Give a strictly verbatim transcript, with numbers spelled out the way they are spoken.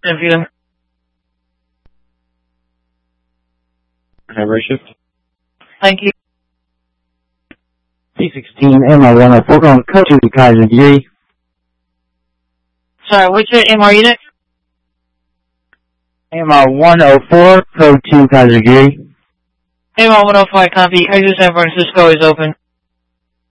If you Have right shift. thank you. C sixteen M R one oh four on code two Kaiser Geary. Sorry, what's your M R unit? M R one oh four, code two Kaiser Geary. M R one oh five copy. Kaiser San Francisco is open.